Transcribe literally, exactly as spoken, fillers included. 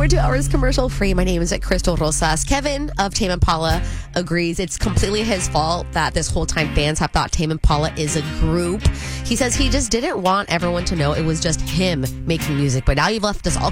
We're two hours commercial free. My name is Crystal Rosas. Kevin of Tame Impala agrees it's completely his fault that this whole time fans have thought Tame Impala is a group. He says he just didn't want everyone to know it was just him making music. But now you've left us all